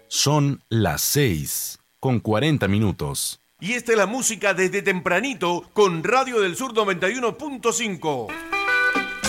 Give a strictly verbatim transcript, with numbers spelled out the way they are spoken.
Son las seis con cuarenta minutos. Y esta es la música desde tempranito con Radio del Sur noventa y uno punto cinco.